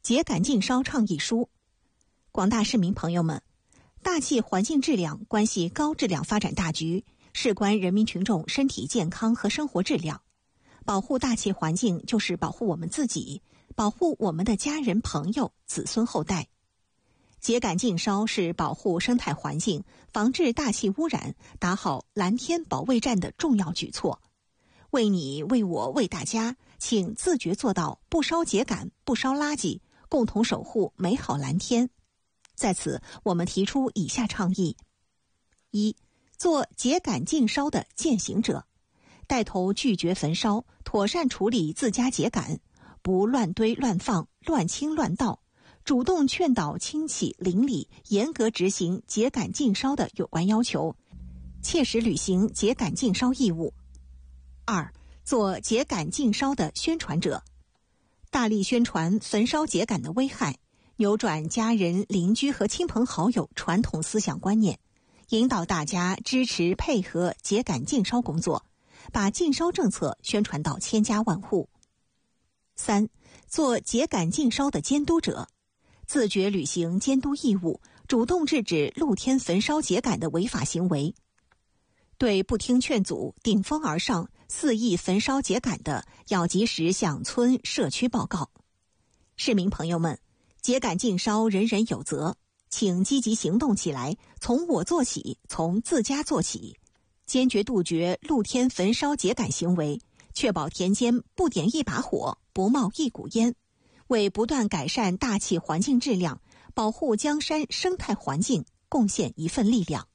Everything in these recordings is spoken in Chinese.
秸秆禁烧倡议书。广大市民朋友们，大气环境质量关系高质量发展大局，事关人民群众身体健康和生活质量。保护大气环境就是保护我们自己，保护我们的家人、朋友、子孙后代。秸秆禁烧是保护生态环境、防治大气污染、打好蓝天保卫战的重要举措。为你、为我、为大家，请自觉做到不烧秸秆、不烧垃圾，共同守护美好蓝天。在此，我们提出以下倡议：一、做秸秆禁烧的践行者，带头拒绝焚烧，妥善处理自家秸秆，不乱堆乱放、乱倾乱倒，主动劝导亲戚邻里严格执行秸秆禁烧的有关要求，切实履行秸秆禁烧义务。二、做秸秆禁烧的宣传者，大力宣传焚烧秸秆的危害，扭转家人、邻居和亲朋好友传统思想观念，引导大家支持配合秸秆禁烧工作，把禁烧政策宣传到千家万户。三、做秸秆禁烧的监督者，自觉履行监督义务，主动制止露天焚烧秸秆的违法行为。对不听劝阻、顶风而上、肆意焚烧秸秆的，要及时向村社区报告。市民朋友们，秸秆禁烧人人有责，请积极行动起来，从我做起，从自家做起，坚决杜绝露天焚烧秸秆行为，确保田间不点一把火，不冒一股烟，为不断改善大气环境质量、保护江山生态环境贡献一份力量。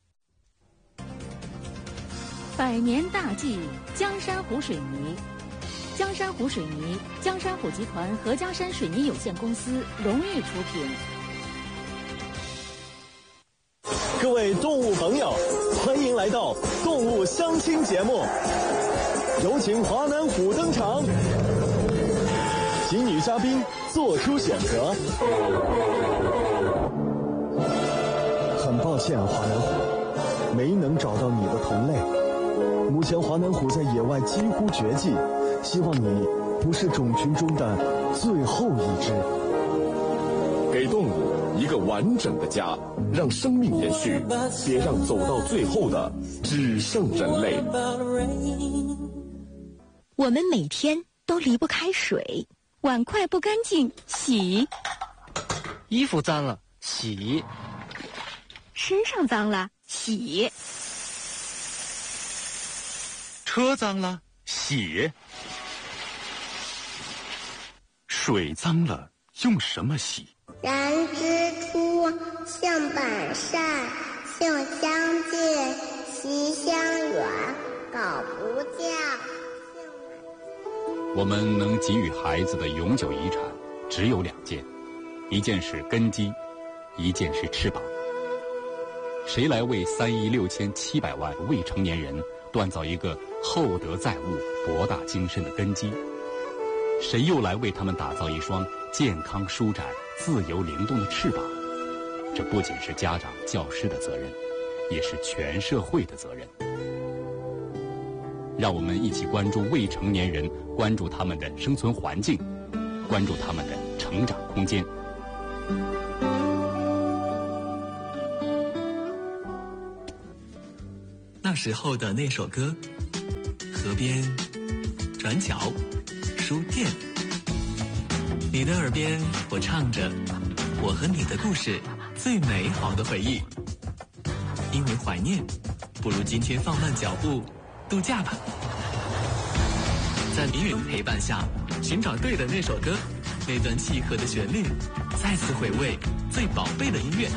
百年大计，江山湖水泥。江山湖水泥，江山湖集团合江山水泥有限公司荣誉出品。 各位动物朋友，欢迎来到动物相亲节目，有请华南虎登场，请女嘉宾做出选择。很抱歉，华南虎，没能找到你的同类。目前华南虎在野外几乎绝迹，希望你不是种群中的最后一只。 给动物一个完整的家，让生命延续，别让走到最后的只剩人类。 我们每天都离不开水，碗筷不干净洗， 衣服脏了洗， 身上脏了洗， 车脏了洗，水脏了用什么洗？ 人之初，性本善，性相近，习相远，苟不教。 我们能给予孩子的永久遗产只有2件，一件是根基，一件是翅膀。谁来为3亿6700万未成年人锻造一个厚德载物、博大精深的根基？谁又来为他们打造一双健康舒展、自由灵动的翅膀？这不仅是家长、教师的责任，也是全社会的责任。让我们一起关注未成年人，关注他们的生存环境，关注他们的成长空间。 那时候的那首歌，河边、转角、书店，你的耳边我唱着我和你的故事，最美好的回忆。因为怀念，不如今天放慢脚步度假吧。在林允陪伴下，寻找对的那首歌，那段契合的旋律，再次回味最宝贝的音乐。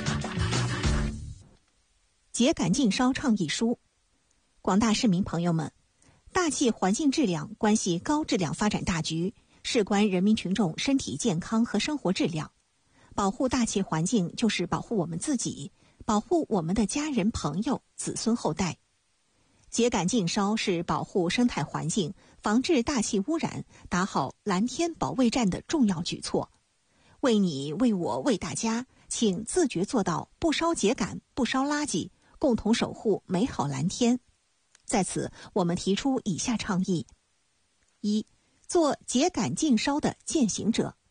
秸秆禁烧倡议书。广大市民朋友们，大气环境质量关系高质量发展大局，事关人民群众身体健康和生活质量。保护大气环境就是保护我们自己，保护我们的家人、朋友、子孙后代。秸秆禁烧是保护生态环境、防治大气污染、打好蓝天保卫战的重要举措。为你、为我、为大家，请自觉做到不烧秸秆、不烧垃圾，共同守护美好蓝天。在此，我们提出以下倡议：一、做秸秆禁烧的践行者，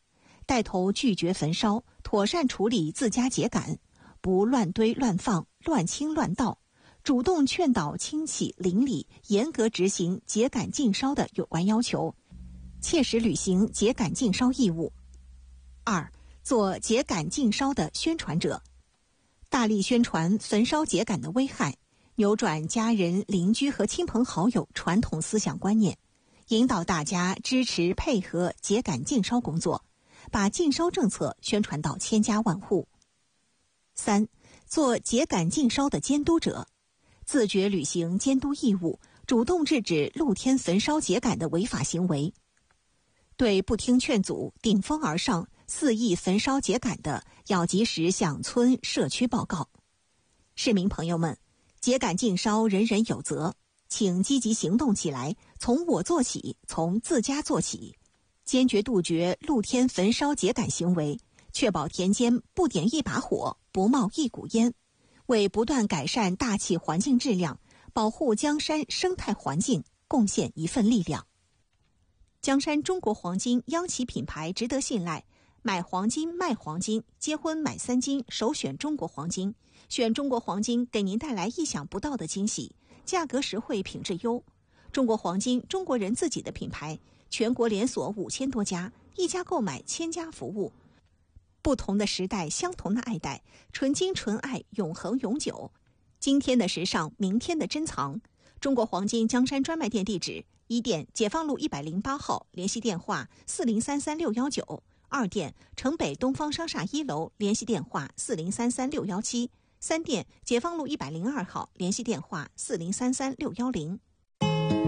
带头拒绝焚烧，妥善处理自家秸秆，不乱堆乱放、乱倾乱倒，主动劝导亲戚邻里严格执行秸秆禁烧的有关要求，切实履行秸秆禁烧义务。2. 做秸秆禁烧的宣传者，大力宣传焚烧秸秆的危害，扭转家人、邻居和亲朋好友传统思想观念，引导大家支持配合秸秆禁烧工作，把禁烧政策宣传到千家万户。3. 做秸秆禁烧的监督者，自觉履行监督义务，主动制止露天焚烧秸秆的违法行为。对不听劝阻、顶风而上、肆意焚烧秸秆的，要及时向村社区报告。市民朋友们，秸秆禁烧人人有责，请积极行动起来，从我做起，从自家做起，坚决杜绝露天焚烧秸秆行为，确保田间不点一把火，不冒一股烟，为不断改善大气环境质量，保护江山生态环境贡献一份力量。江山中国黄金央企品牌值得信赖，买黄金卖黄金，结婚买3金，首选中国黄金。选中国黄金给您带来意想不到的惊喜，价格实惠，品质优。中国黄金，中国人自己的品牌，全国连锁5000多家，一家购买1000家服务。不同的时代，相同的爱戴，纯金纯爱，永恒永久。今天的时尚，明天的珍藏。中国黄金江山专卖店地址：1店解放路108号，联系电话4033619； 2店城北东方商厦1楼，联系电话4033617； 3店解放路102号，联系电话4033610。